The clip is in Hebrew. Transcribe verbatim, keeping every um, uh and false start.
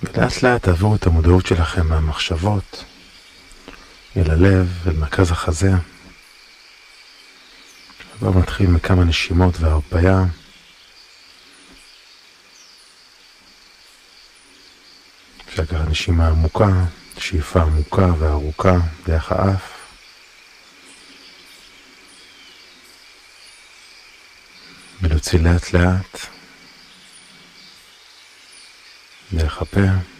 ולאט לאט תעבירו את המודעות שלכם מהמחשבות אל הלב, אל מרכז החזה. כבר נתחיל מכמה נשימות והרפיה. אפשר לקחת נשימה עמוקה, שאיפה עמוקה וארוכה דרך האף. ולהוציא לאט לאט דרך הפה.